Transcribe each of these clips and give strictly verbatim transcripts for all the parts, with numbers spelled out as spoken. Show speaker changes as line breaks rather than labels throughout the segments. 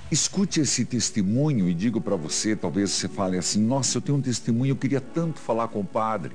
Escute esse testemunho e digo para você, talvez você fale assim, nossa, eu tenho um testemunho, eu queria tanto falar com o padre.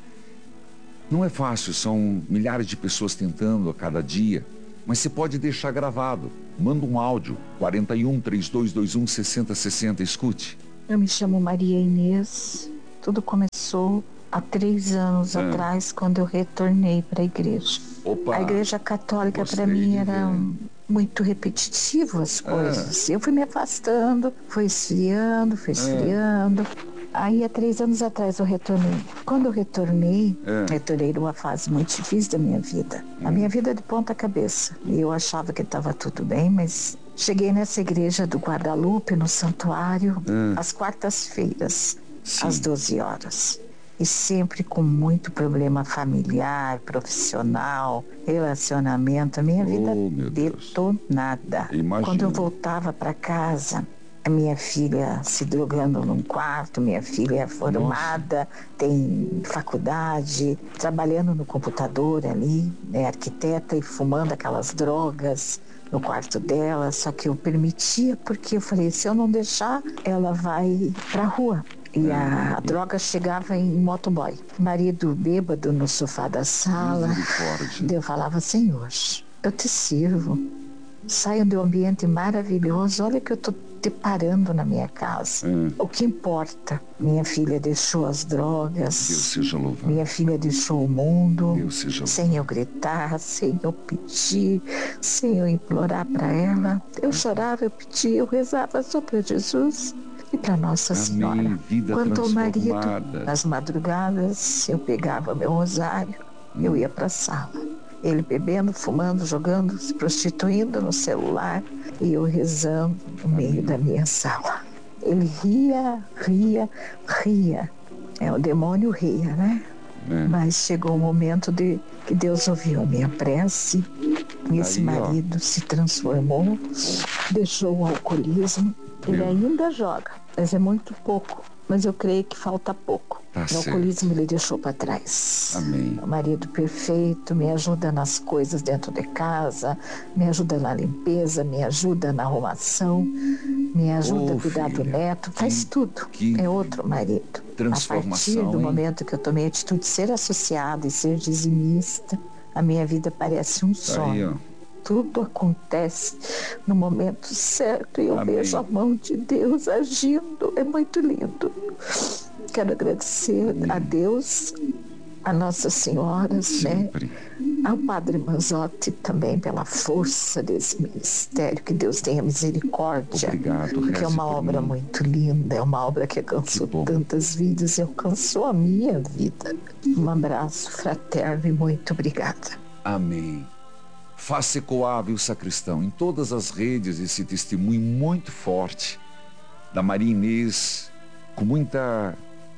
Não é fácil, são milhares de pessoas tentando a cada dia, mas você pode deixar gravado. Manda um áudio, quarenta e um, trinta e dois vinte e um, sessenta sessenta, escute.
Eu me chamo Maria Inês, tudo começou há três anos ah. atrás, quando eu retornei para a igreja.
Opa,
a igreja católica para mim era um, muito repetitivo as coisas. Ah. Eu fui me afastando, fui esfriando, fui esfriando. Ah. Aí há três anos atrás eu retornei. Quando eu retornei, ah. retornei numa fase muito difícil da minha vida. Hum. A minha vida de ponta cabeça. E eu achava que estava tudo bem, mas cheguei nessa igreja do Guadalupe, no santuário, ah. às quartas-feiras, às doze horas. E sempre com muito problema familiar, profissional, relacionamento. A minha
oh,
vida detonada.
Imagina.
Quando eu voltava para casa, a minha filha se drogando num quarto, minha filha formada, Nossa. tem faculdade, trabalhando no computador ali, né, arquiteta, e fumando aquelas drogas no quarto dela. Só que eu permitia, porque eu falei, se eu não deixar, ela vai pra rua. E a, a droga chegava em motoboy. Marido bêbado no sofá da sala. Eu falava, Senhor, eu te sirvo. Saio de um ambiente maravilhoso. Olha que eu tô deparando na minha casa. Hum. O que importa? Minha filha deixou as drogas.
Deus seja louvado.
Minha filha deixou o mundo.
Deus seja louvado.
Sem eu gritar, sem eu pedir, sem eu implorar para ela. Eu chorava, eu pedia, eu rezava só para Jesus e para Nossa
Amém.
Senhora.
Vida
Quanto ao marido, nas madrugadas, eu pegava meu rosário, hum. eu ia para a sala. Ele bebendo, fumando, jogando, se prostituindo no celular, e eu rezando no Amém. meio da minha sala. Ele ria, ria, ria. É, o demônio ria, né? É. Mas chegou o momento de que Deus ouviu a minha prece, e esse Aí, marido ó. se transformou, deixou o alcoolismo. Ele Meu. ainda joga, mas é muito pouco. Mas eu creio que falta pouco.
Tá
o alcoolismo ele deixou para trás.
Amém.
O marido perfeito, me ajuda nas coisas dentro de casa, me ajuda na limpeza, me ajuda na arrumação, me ajuda oh, a cuidar filha, do neto, faz que, tudo. Que é outro marido.
Transformação,
a partir do
hein?
momento que eu tomei a atitude de ser associada e ser dizimista, a minha vida parece um sonho. Aí, ó. Tudo acontece no momento certo e eu Amém. vejo a mão de Deus agindo. É muito lindo. Quero agradecer Amém. a Deus, a Nossa Senhora, Sempre. né? ao Padre Manzotti também pela força desse ministério. Que Deus tenha misericórdia.
Obrigado,
que é uma obra
mim.
muito linda, é uma obra que alcançou que tantas vidas e alcançou a minha vida. Um abraço fraterno e muito obrigada.
Amém. Faça ecoar, viu, sacristão, em todas as redes esse testemunho muito forte da Maria Inês, com muita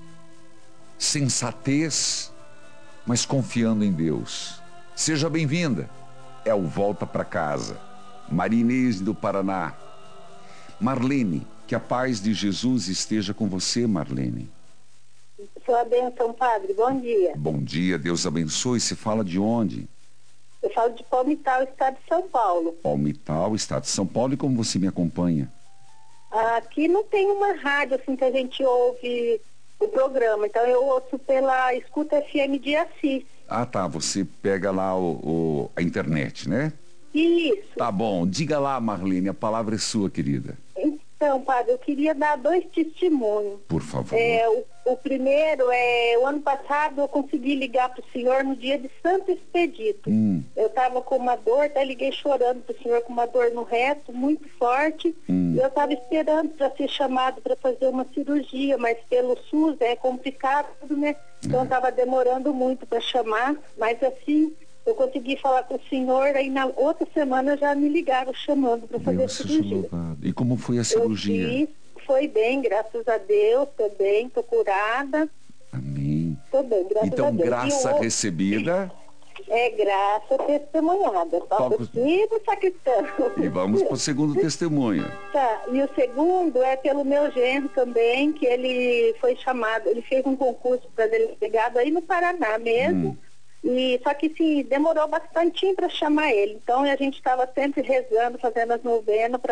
sensatez, mas confiando em Deus. Seja bem-vinda. É o Volta para Casa. Maria Inês do Paraná. Marlene, que a paz de Jesus esteja com você, Marlene.
Sua bênção, padre. Bom dia.
Bom dia, Deus abençoe. Se fala de onde?
Eu falo de Palmital, estado de São Paulo.
Palmital, estado de São Paulo. E como você me acompanha?
Aqui não tem uma rádio assim que a gente ouve o programa. Então eu ouço pela Escuta F M de Assis.
Ah, tá. Você pega lá o, o, a internet, né?
Isso.
Tá bom. Diga lá, Marlene, a palavra é sua, querida.
Então, padre, eu queria dar dois testemunhos.
Por favor.
É, o, o primeiro é, o ano passado eu consegui ligar para o senhor no dia de Santo Expedito. Hum. Eu estava com uma dor, até liguei chorando para o senhor com uma dor no reto, muito forte. Hum. Eu estava esperando para ser chamado para fazer uma cirurgia, mas pelo SUS é complicado, né? Então é. estava demorando muito para chamar, mas assim... Eu consegui falar com o senhor, aí na outra semana já me ligaram chamando para fazer a cirurgia.
E como foi a cirurgia?
Eu fiz, foi bem, graças a Deus, tô bem, tô curada.
Amém.
Tô bem, graças
então,
a Deus.
Então, graça
eu,
recebida.
É graça testemunhada. Toca o sino, sacristão.
E vamos para o segundo testemunho.
Tá, e o segundo é pelo meu genro também, que ele foi chamado, ele fez um concurso para delegado aí no Paraná mesmo. Hum. E, só que sim, demorou bastante para chamar ele. Então a gente estava sempre rezando, fazendo as novenas para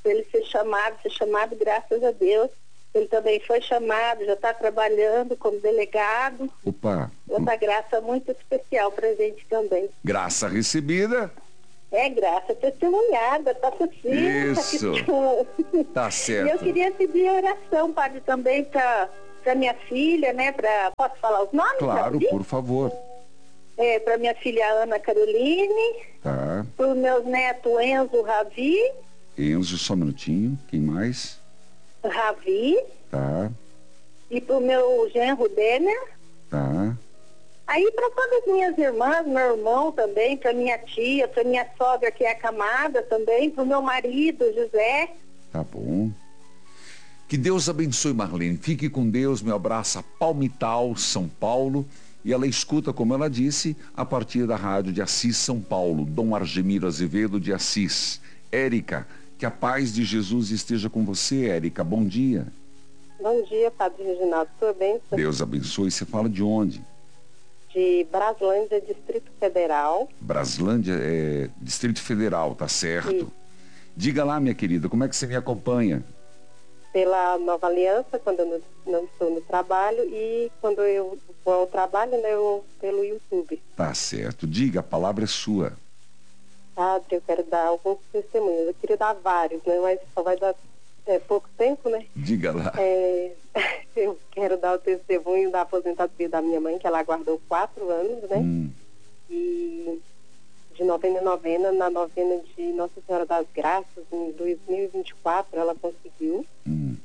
para ele ser chamado, ser chamado, graças a Deus. Ele também foi chamado, já está trabalhando como delegado.
Opa!
Outra graça muito especial para a gente também.
Graça recebida.
É, graça testemunhada, tá possível.
Isso. Tá certo.
E eu queria pedir oração, padre, também para para minha filha, né? Pra, posso falar os nomes?
Claro, por favor.
É, para minha filha Ana Caroline.
Tá.
Para os meus netos Enzo, Ravi.
Enzo, só um minutinho. Quem mais?
Ravi.
Tá.
E para o meu genro Denner.
Tá.
Aí para todas as minhas irmãs, meu irmão também, para minha tia, para minha sogra que é acamada também, para o meu marido, José.
Tá bom. Que Deus abençoe, Marlene. Fique com Deus. Meu abraço a Palmital, São Paulo. E ela escuta, como ela disse, a partir da rádio de Assis, São Paulo. Dom Argemiro Azevedo de Assis. Érica, que a paz de Jesus esteja com você, Érica. Bom dia.
Bom dia, Padre Reginaldo. Tudo bem?
Deus abençoe. Você fala de onde?
De Braslândia, Distrito Federal.
Braslândia, é Distrito Federal, tá certo?
Sim.
Diga lá, minha querida, como é que você me acompanha?
Pela Nova Aliança, quando eu não, não estou no trabalho, e quando eu vou ao trabalho, né, eu pelo YouTube.
Tá certo. Diga, a palavra é sua.
Padre, eu quero dar alguns testemunhos. Eu queria dar vários, né, mas só vai dar é, pouco tempo, né?
Diga lá.
É, eu quero dar o testemunho da aposentadoria da minha mãe, que ela aguardou quatro anos, né?
Hum.
E de novena em novena, na novena de Nossa Senhora das Graças, em dois mil e vinte e quatro, ela conseguiu.
Hum.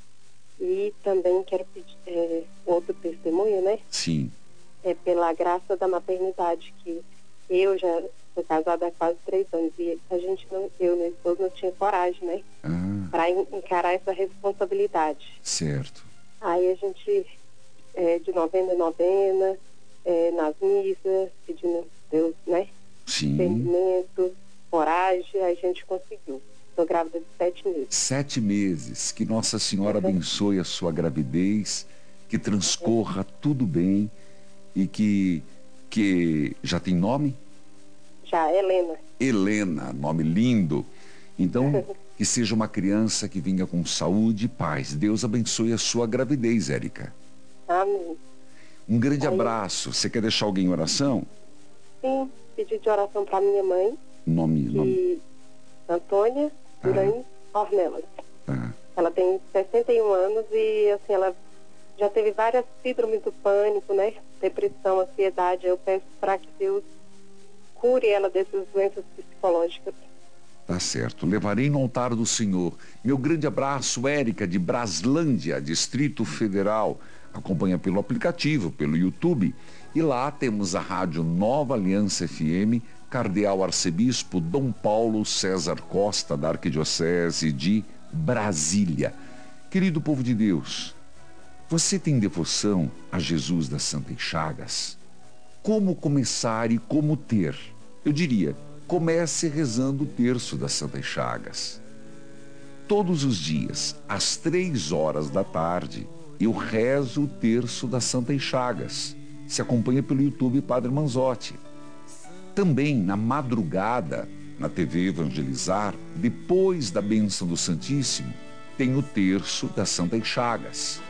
E também quero pedir é, outro testemunho, né?
Sim.
É pela graça da maternidade, que eu já sou casada há quase três anos e a gente não, eu e meu esposo não tinha coragem, né?
Ah,
Para encarar essa responsabilidade.
certo.
Aí a gente, é, de novena em novena, é, nas missas, pedindo Deus, né?
Sim.
Entendimento, coragem, aí a gente conseguiu. Estou grávida de sete meses.
Sete meses. Que Nossa Senhora abençoe a sua gravidez, que transcorra tudo bem e que, que já tem nome?
Já, Helena.
Helena, nome lindo. Então, que seja uma criança que venha com saúde e paz. Deus abençoe a sua gravidez, Érica.
Amém.
Um grande
Aí.
abraço. Você quer deixar alguém em oração?
Sim, pedi de oração para minha mãe,
Nome, nome.
e Antônia Duran Ornelas.
Tá.
Ela tem sessenta e um anos e, assim, ela já teve várias síndromes do pânico, né? Depressão, ansiedade. Eu peço para que Deus cure ela dessas doenças psicológicas.
Tá certo. Levarei no altar do Senhor. Meu grande abraço, Érica, de Braslândia, Distrito Federal. Acompanha pelo aplicativo, pelo YouTube. E lá temos a rádio Nova Aliança F M, Cardeal Arcebispo Dom Paulo César Costa, da Arquidiocese de Brasília. Querido povo de Deus, você tem devoção a Jesus das Santas Chagas? Como começar e como ter? Eu diria, comece rezando o terço das Santas Chagas. Todos os dias, às três horas da tarde, eu rezo o terço das Santas Chagas. Se acompanha pelo YouTube Padre Manzotti. Também, na madrugada, na T V Evangelizar, depois da bênção do Santíssimo, tem o terço das Santas Chagas.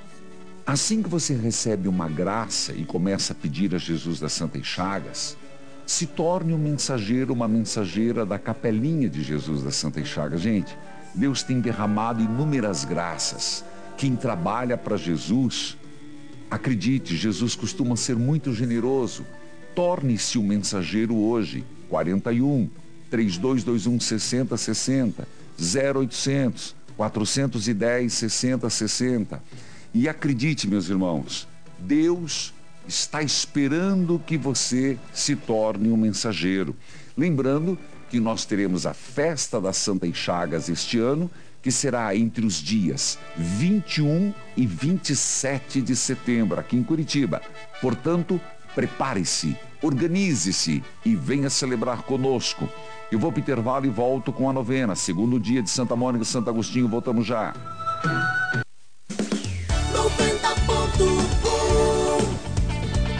Assim que você recebe uma graça e começa a pedir a Jesus das Santas Chagas, se torne um mensageiro, uma mensageira da capelinha de Jesus das Santas Chagas. Gente, Deus tem derramado inúmeras graças. Quem trabalha para Jesus, acredite, Jesus costuma ser muito generoso. Torne-se um mensageiro hoje. quarenta e um, trinta e dois vinte e um, sessenta sessenta, zero oitocentos, quatrocentos e dez, sessenta sessenta. E acredite, meus irmãos, Deus está esperando que você se torne um mensageiro. Lembrando que nós teremos a festa das Santas Chagas este ano, que será entre os dias vinte e um e vinte e sete de setembro, aqui em Curitiba. Portanto, prepare-se, organize-se e venha celebrar conosco. Eu vou para o intervalo e volto com a novena, segundo dia de Santa Mônica e Santo Agostinho. Voltamos já.
Rural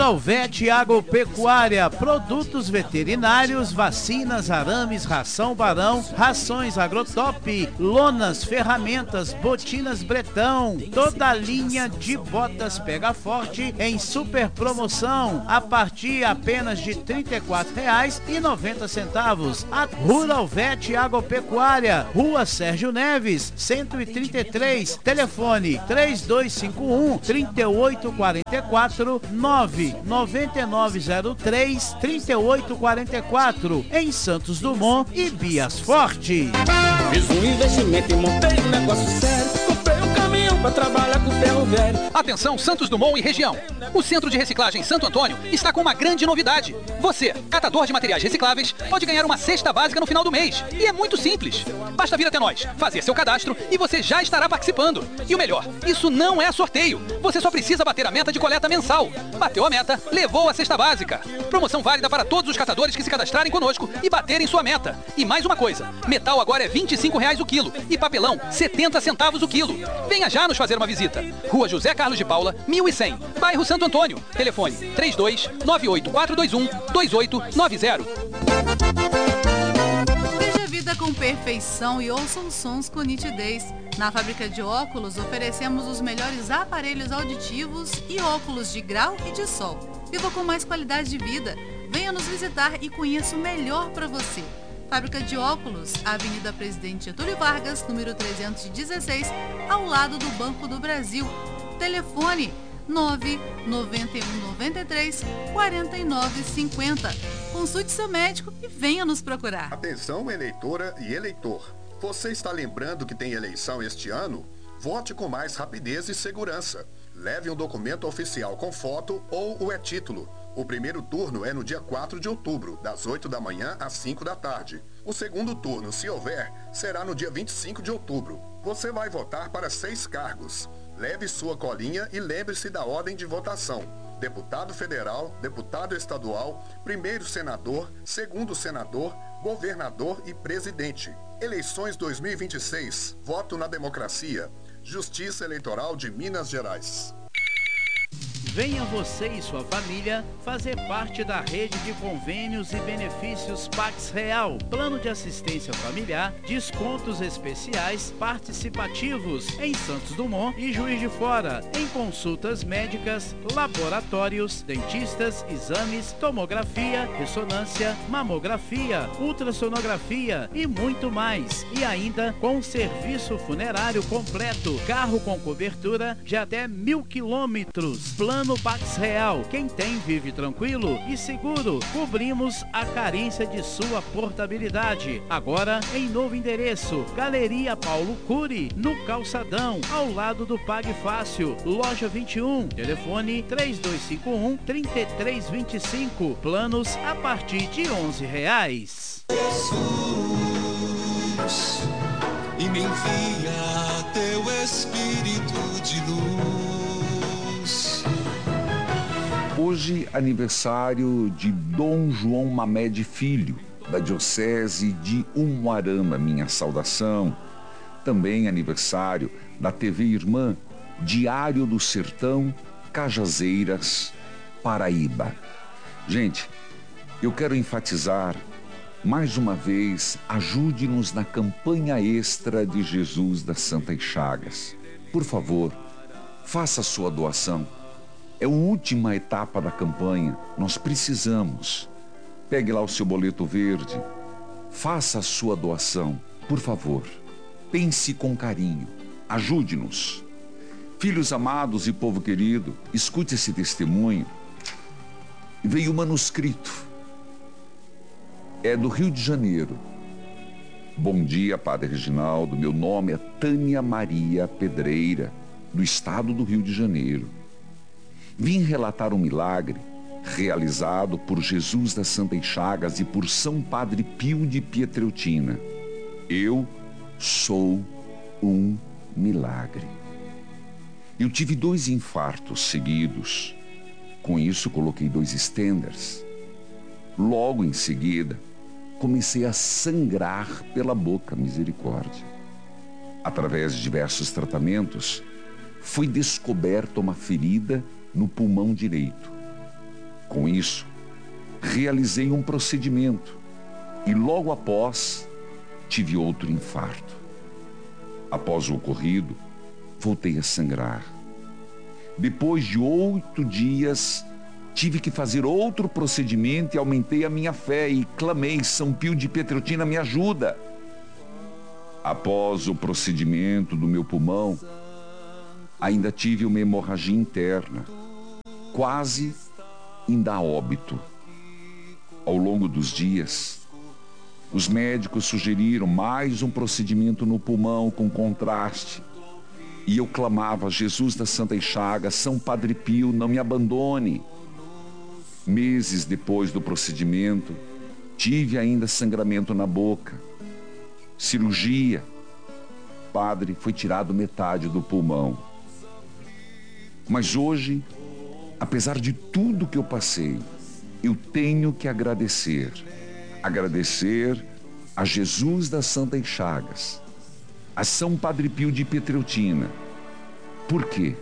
Rural Vet Agropecuária, produtos veterinários, vacinas, arames, ração Barão, rações Agrotop, lonas, ferramentas, botinas Bretão, toda a linha de botas Pega Forte em super promoção, a partir apenas de trinta e quatro reais e noventa centavos. A Rural Vet Agropecuária, Rua Sérgio Neves, cento e trinta e três, telefone três dois cinco um, três oito quatro quatro, nove nove nove zero três, três oito quatro quatro, em Santos Dumont e Bias Forte.
Fiz um investimento e montei um negócio sério. Comprei um caminhão pra trabalhar com ferro velho.
Atenção Santos Dumont e região. O Centro de Reciclagem Santo Antônio está com uma grande novidade. Você, catador de materiais recicláveis, pode ganhar uma cesta básica no final do mês. E é muito simples. Basta vir até nós, fazer seu cadastro e você já estará participando. E o melhor, isso não é sorteio. Você só precisa bater a meta de coleta mensal. Bateu a meta, levou a cesta básica. Promoção válida para todos os catadores que se cadastrarem conosco e baterem sua meta. E mais uma coisa, metal agora é vinte e cinco reais o quilo e papelão setenta centavos o quilo. Venha já nos fazer uma visita. Rua José Carlos de Paula, mil e cem, bairro Santo Antônio. Telefone três dois nove oito quatro dois um, dois oito nove zero.
Veja a vida com perfeição e ouça os sons com nitidez. Na Fábrica de Óculos oferecemos os melhores aparelhos auditivos e óculos de grau e de sol. Viva com mais qualidade de vida. Venha nos visitar e conheça o melhor para você. Fábrica de Óculos, Avenida Presidente Getúlio Vargas, número trezentos e dezesseis, ao lado do Banco do Brasil. Telefone nove nove um nove três, quatro nove cinco zero. Consulte seu médico e venha nos procurar.
Atenção, eleitora e eleitor. Você está lembrando que tem eleição este ano? Vote com mais rapidez e segurança. Leve um documento oficial com foto ou o e-título. O primeiro turno é no dia quatro de outubro, das oito da manhã às cinco da tarde. O segundo turno, se houver, será no dia vinte e cinco de outubro. Você vai votar para seis cargos. Leve sua colinha e lembre-se da ordem de votação. Deputado federal, deputado estadual, primeiro senador, segundo senador, governador e presidente. Eleições dois mil e vinte e seis. Voto na democracia. Justiça Eleitoral de Minas Gerais.
Venha você e sua família fazer parte da rede de convênios e benefícios Pax Real, plano de assistência familiar, descontos especiais participativos em Santos Dumont e Juiz de Fora, em consultas médicas, laboratórios, dentistas, exames, tomografia, ressonância, mamografia, ultrassonografia e muito mais. E ainda com serviço funerário completo, carro com cobertura de até mil quilômetros, plano no Pax Real. Quem tem vive tranquilo e seguro. Cobrimos a carência de sua portabilidade. Agora em novo endereço, Galeria Paulo Cury, no Calçadão, ao lado do Pague Fácil, loja vinte e um. Telefone três dois cinco um, três três dois cinco. Planos a partir de onze reais.
Jesus, e me envia teu Espírito de luz.
Hoje, aniversário de Dom João Mamed Filho, da Diocese de Umuarama, minha saudação. Também aniversário da T V Irmã, Diário do Sertão, Cajazeiras, Paraíba. Gente, eu quero enfatizar, mais uma vez, ajude-nos na campanha extra de Jesus das Santas Chagas. Por favor, faça a sua doação. É a última etapa da campanha, nós precisamos. Pegue lá o seu boleto verde, faça a sua doação, por favor. Pense com carinho, ajude-nos. Filhos amados e povo querido, escute esse testemunho. Veio o manuscrito, é do Rio de Janeiro. Bom dia, Padre Reginaldo, meu nome é Tânia Maria Pedreira, do estado do Rio de Janeiro. Vim relatar um milagre realizado por Jesus das Santas Chagas e por São Padre Pio de Pietreutina. Eu sou um milagre. Eu tive dois infartos seguidos. Com isso, coloquei dois stenders. Logo em seguida, comecei a sangrar pela boca, misericórdia. Através de diversos tratamentos, foi descoberta uma ferida no pulmão direito. Com isso, realizei um procedimento e logo após tive outro infarto. Após o ocorrido, voltei a sangrar. Depois de oito dias, tive que fazer outro procedimento e aumentei a minha fé e clamei: São Pio de Pietreutina, me ajuda. Após o procedimento do meu pulmão, ainda tive uma hemorragia interna, quase indo a óbito. Ao longo dos dias, os médicos sugeriram mais um procedimento no pulmão com contraste. E eu clamava: Jesus das Santas Chagas, São Padre Pio, não me abandone. Meses depois do procedimento, tive ainda sangramento na boca. Cirurgia. Padre, foi tirado metade do pulmão. Mas hoje, apesar de tudo que eu passei, eu tenho que agradecer. Agradecer a Jesus das Santas Chagas, a São Padre Pio de Pietreutina. Por quê?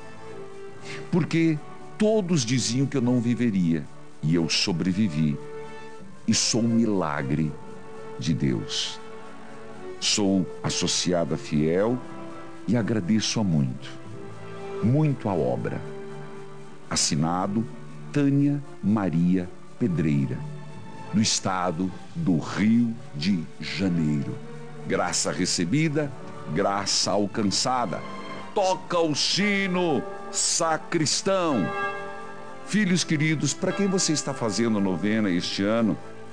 Porque todos diziam que eu não viveria e eu sobrevivi. E sou um milagre de Deus. Sou associada fiel e agradeço a muito, muito a obra. Assinado Tânia Maria Pedreira, do estado do Rio de Janeiro. Graça recebida, graça alcançada. Toca o sino, sacristão. Filhos queridos, para quem você está fazendo novena este ano?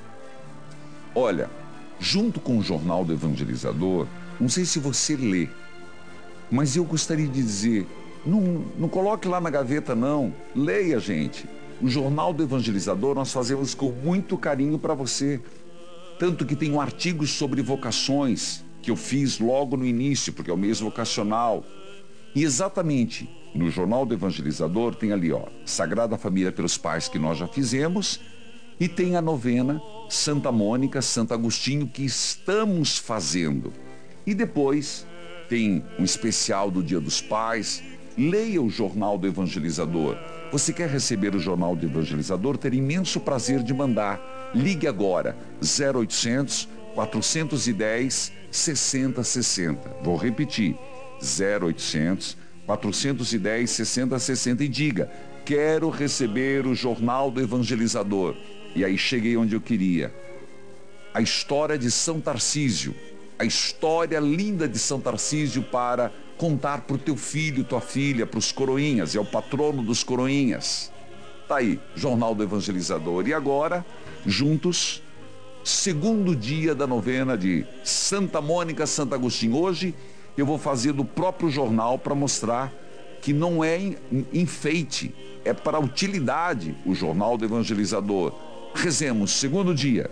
Olha, junto com o Jornal do Evangelizador, não sei se você lê, mas eu gostaria de dizer, não, não coloque lá na gaveta não, leia, gente. O Jornal do Evangelizador nós fazemos com muito carinho para você. Tanto que tem um artigo sobre vocações, que eu fiz logo no início, porque é o mês vocacional. E exatamente no Jornal do Evangelizador tem ali, ó, Sagrada Família pelos Pais, que nós já fizemos, e tem a novena Santa Mônica, Santo Agostinho, que estamos fazendo. E depois tem um especial do Dia dos Pais. Leia o Jornal do Evangelizador. Você quer receber o Jornal do Evangelizador? Ter imenso prazer de mandar. Ligue agora, zero oitocentos, quatrocentos e dez, sessenta sessenta. Vou repetir, zero oitocentos, quatrocentos e dez, sessenta sessenta e diga: quero receber o Jornal do Evangelizador. E aí cheguei onde eu queria. A história de São Tarcísio, a história linda de São Tarcísio para contar para o teu filho, tua filha, para os coroinhas, é o patrono dos coroinhas. Tá aí, Jornal do Evangelizador. E agora, juntos, segundo dia da novena de Santa Mônica, Santo Agostinho. Hoje eu vou fazer do próprio jornal para mostrar que não é enfeite, é para utilidade o Jornal do Evangelizador. Rezemos, segundo dia.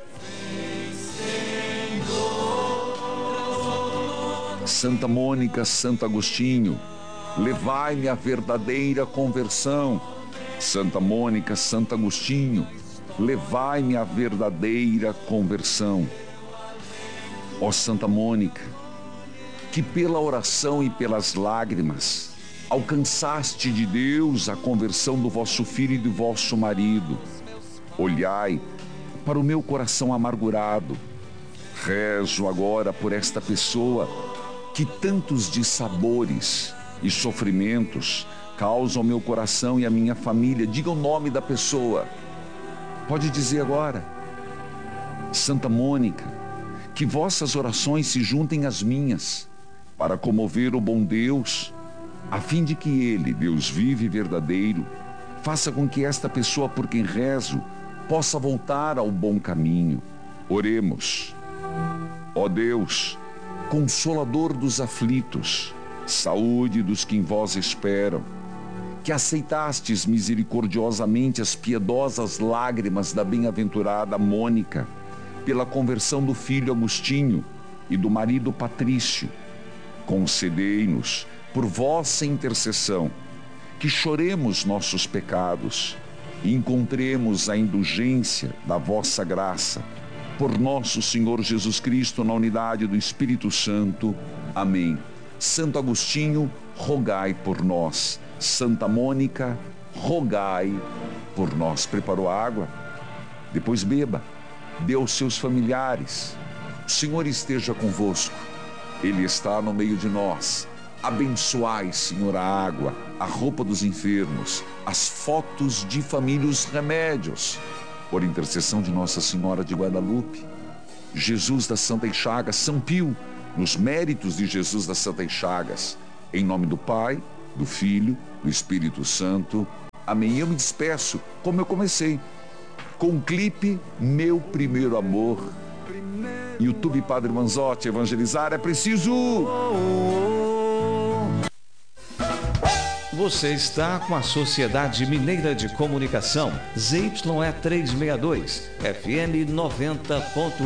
Santa Mônica, Santo Agostinho, levai-me à verdadeira conversão. Santa Mônica, Santo Agostinho, levai-me à verdadeira conversão. Ó Santa Mônica, que pela oração e pelas lágrimas alcançaste de Deus a conversão do vosso filho e do vosso marido, olhai para o meu coração amargurado. Rezo agora por esta pessoa que tantos dissabores e sofrimentos causam ao meu coração e à minha família. Diga o nome da pessoa. Pode dizer agora. Santa Mônica, que vossas orações se juntem às minhas, para comover o bom Deus, a fim de que Ele, Deus vivo e verdadeiro, faça com que esta pessoa por quem rezo possa voltar ao bom caminho. Oremos. Ó Deus, Consolador dos aflitos, saúde dos que em vós esperam, que aceitastes misericordiosamente as piedosas lágrimas da bem-aventurada Mônica, pela conversão do filho Agostinho e do marido Patrício, concedei-nos, por vossa intercessão, que choremos nossos pecados e encontremos a indulgência da vossa graça, por nosso Senhor Jesus Cristo, na unidade do Espírito Santo. Amém. Santo Agostinho, rogai por nós. Santa Mônica, rogai por nós, preparou a água. Depois beba, dê aos seus familiares. O Senhor esteja convosco. Ele está no meio de nós. Abençoai, Senhor, a água, a roupa dos enfermos, as fotos de família, os remédios. Por intercessão de Nossa Senhora de Guadalupe, Jesus das Santas Chagas, São Pio, nos méritos de Jesus das Santas Chagas, em nome do Pai, do Filho, do Espírito Santo. Amém. Eu me despeço, como eu comecei, com o clipe Meu Primeiro Amor. YouTube Padre Manzotti, evangelizar é preciso.
Você está com a Sociedade Mineira de Comunicação, Z Y E trezentos e sessenta e dois, F M noventa ponto um.